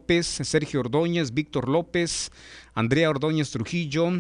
López, Sergio Ordóñez, Víctor López, Andrea Ordóñez Trujillo,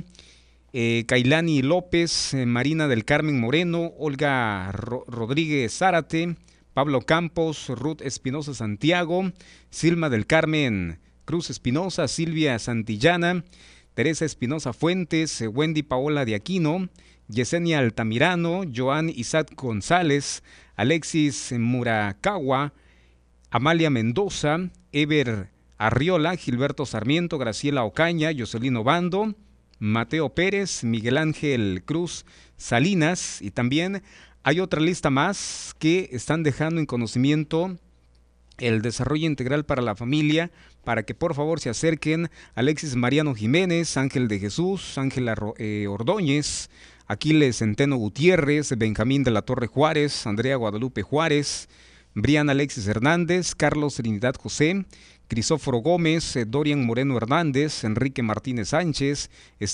Kailani López, Marina del Carmen Moreno, Olga Rodríguez Zárate, Pablo Campos, Ruth Espinosa Santiago, Silma del Carmen Cruz Espinosa, Silvia Santillana, Teresa Espinosa Fuentes, Wendy Paola de Aquino, Yesenia Altamirano, Joan Isaac González, Alexis Murakawa, Amalia Mendoza, Ever Arriola, Gilberto Sarmiento, Graciela Ocaña, Jocelyn Obando, Mateo Pérez, Miguel Ángel Cruz Salinas, y también hay otra lista más que están dejando en conocimiento el desarrollo integral para la familia, para que por favor se acerquen: Alexis Mariano Jiménez, Ángel de Jesús, Ángela Ordóñez, Aquiles Centeno Gutiérrez, Benjamín de la Torre Juárez, Andrea Guadalupe Juárez, Brian Alexis Hernández, Carlos Trinidad José, Crisóforo Gómez, Dorian Moreno Hernández, Enrique Martínez Sánchez,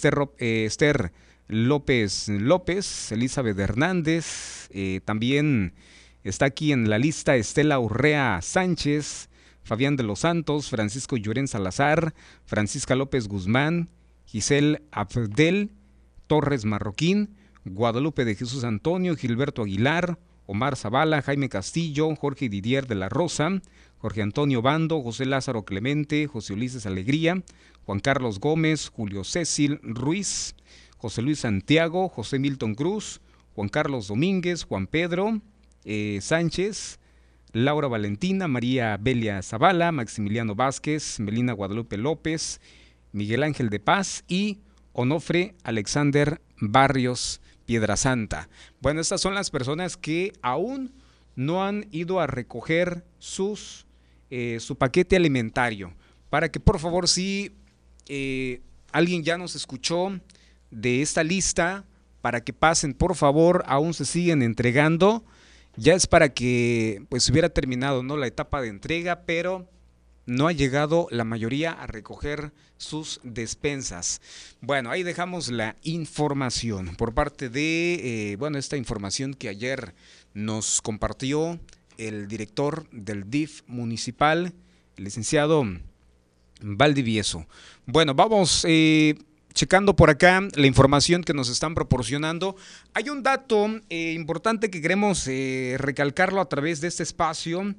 Esther López López, Elizabeth Hernández, también está aquí en la lista Estela Urrea Sánchez, Fabián de los Santos, Francisco Llorén Salazar, Francisca López Guzmán, Giselle Abdel Torres Marroquín, Guadalupe de Jesús Antonio, Gilberto Aguilar, Omar Zavala, Jaime Castillo, Jorge Didier de la Rosa, Jorge Antonio Bando, José Lázaro Clemente, José Ulises Alegría, Juan Carlos Gómez, Julio Cecil Ruiz, José Luis Santiago, José Milton Cruz, Juan Carlos Domínguez, Juan Pedro Sánchez, Laura Valentina, María Belia Zavala, Maximiliano Vázquez, Melina Guadalupe López, Miguel Ángel de Paz y Onofre Alexander Barrios Piedrasanta. Bueno, estas son las personas que aún no han ido a recoger su paquete alimentario, para que por favor, si alguien ya nos escuchó de esta lista, para que pasen por favor. Aún se siguen entregando, ya es para que pues hubiera terminado, ¿no?, la etapa de entrega, pero no ha llegado la mayoría a recoger sus despensas. Bueno, ahí dejamos la información por parte de, esta información que ayer nos compartió el director del DIF municipal, el licenciado Valdivieso. Bueno, vamos checando por acá la información que nos están proporcionando. Hay un dato importante que queremos recalcarlo a través de este espacio,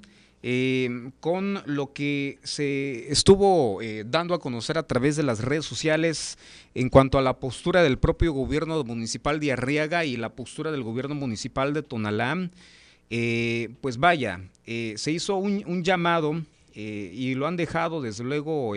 con lo que se estuvo dando a conocer a través de las redes sociales en cuanto a la postura del propio gobierno municipal de Arriaga y la postura del gobierno municipal de Tonalá. Pues vaya, se hizo un llamado y lo han dejado desde luego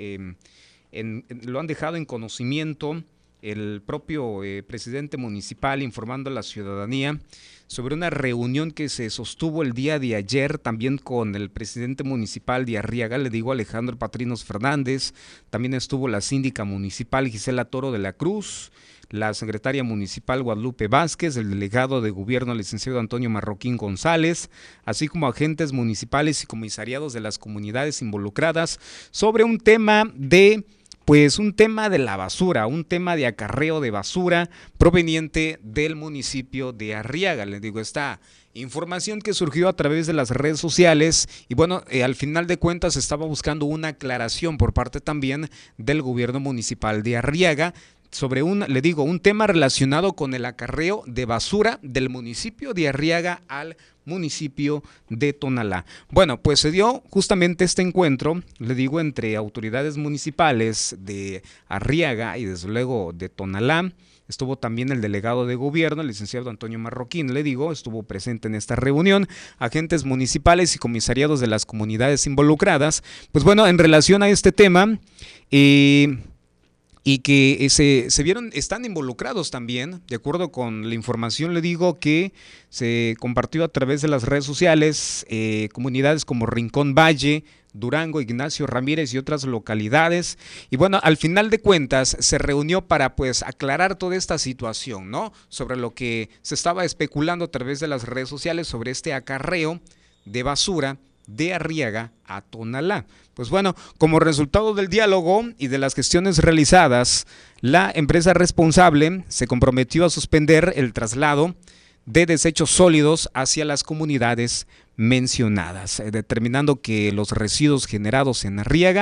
lo han dejado en conocimiento el propio presidente municipal, informando a la ciudadanía sobre una reunión que se sostuvo el día de ayer también con el presidente municipal de Arriaga, le digo, Alejandro Patrinos Fernández. También estuvo la síndica municipal Gisela Toro de la Cruz, la secretaria municipal Guadalupe Vázquez, el delegado de gobierno licenciado Antonio Marroquín González, así como agentes municipales y comisariados de las comunidades involucradas, sobre un tema de la basura, un tema de acarreo de basura proveniente del municipio de Arriaga. Les digo, esta información que surgió a través de las redes sociales y al final de cuentas estaba buscando una aclaración por parte también del gobierno municipal de Arriaga sobre un tema relacionado con el acarreo de basura del municipio de Arriaga al municipio de Tonalá. Bueno, pues se dio justamente este encuentro, le digo, entre autoridades municipales de Arriaga y desde luego de Tonalá. Estuvo también el delegado de gobierno, el licenciado Antonio Marroquín, le digo, estuvo presente en esta reunión, agentes municipales y comisariados de las comunidades involucradas. Pues bueno, en relación a este tema, y que están involucrados también, de acuerdo con la información, le digo, que se compartió a través de las redes sociales, comunidades como Rincón Valle, Durango, Ignacio Ramírez y otras localidades. Y bueno, al final de cuentas se reunió para pues aclarar toda esta situación, ¿no?, sobre lo que se estaba especulando a través de las redes sociales sobre este acarreo de basura de Arriaga a Tonalá. Pues bueno, como resultado del diálogo y de las gestiones realizadas, la empresa responsable se comprometió a suspender el traslado de desechos sólidos hacia las comunidades mencionadas, determinando que los residuos generados en Arriaga